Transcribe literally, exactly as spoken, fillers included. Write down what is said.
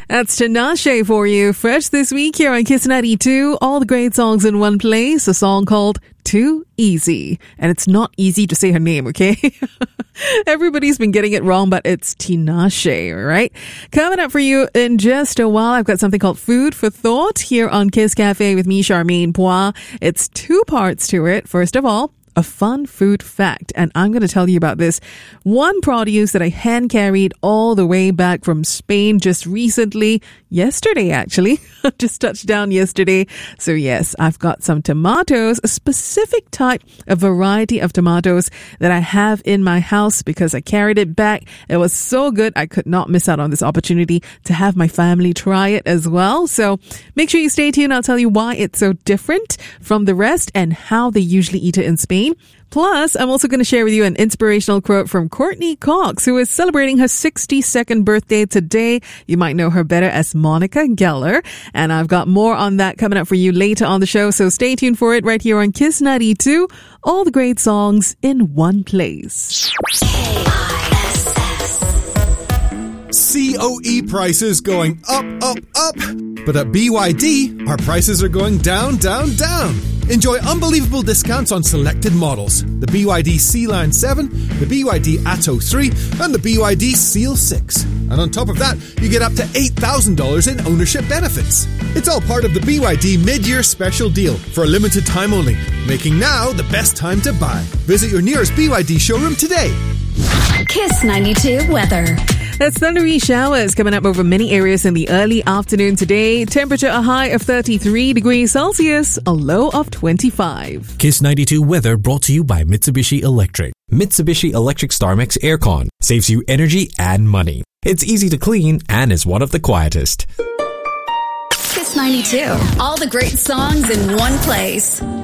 That's Tinashe for you. Fresh this week here on Kiss ninety-two. All the great songs in one place. A song called Too Easy. And it's not easy to say her name, okay? Everybody's been getting it wrong, but it's Tinashe, all right? Coming up for you in just a while, I've got something called Food for Thought here on Kiss Cafe with me, Charmaine Pois. It's two parts to it. First of all, a fun food fact, and I'm going to tell you about this one produce that I hand carried all the way back from Spain just recently, yesterday actually, just touched down yesterday. So yes, I've got some tomatoes, a specific type, a variety of tomatoes that I have in my house because I carried it back. It was so good, I could not miss out on this opportunity to have my family try it as well. So make sure you stay tuned. I'll tell you why it's so different from the rest and how they usually eat it in Spain. Plus, I'm also going to share with you an inspirational quote from Courtney Cox, who is celebrating her sixty-second birthday today. You might know her better as Monica Geller. And I've got more on that coming up for you later on the show. So stay tuned for it right here on Kiss ninety-two. All the great songs in one place. C O E prices going up, up, up. But at B Y D, our prices are going down, down, down. Enjoy unbelievable discounts on selected models. The B Y D Sea-Line seven, the B Y D Atto three, and the B Y D Seal six. And on top of that, you get up to eight thousand dollars in ownership benefits. It's all part of the B Y D mid-year special deal for a limited time only, making now the best time to buy. Visit your nearest B Y D showroom today. Kiss ninety-two weather. That's thundery showers coming up over many areas in the early afternoon today. Temperature a high of thirty-three degrees Celsius, a low of twenty-five. Kiss ninety-two weather brought to you by Mitsubishi Electric. Mitsubishi Electric StarMix Aircon saves you energy and money. It's easy to clean and is one of the quietest. Kiss ninety-two. All the great songs in one place.